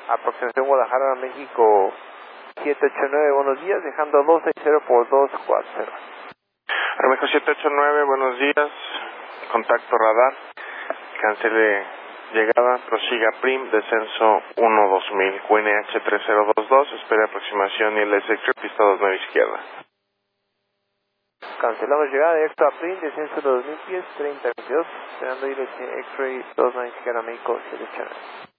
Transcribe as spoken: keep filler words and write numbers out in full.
Aproximación Guadalajara, México siete ocho nueve, buenos días, dejando dos seis cero por dos cuatro cero. Aeroméxico siete ocho nueve, buenos días, contacto radar, cancele llegada, prosiga Prim, descenso uno dos mil, Q N H tres cero dos dos, espere aproximación y el X-Ray, pista dos nueve izquierda. Cancelamos llegada directo a Prim, descenso de dos mil pies, treinta veintidós, esperando ir X-Ray dos nueve izquierda, México siete ocho nueve.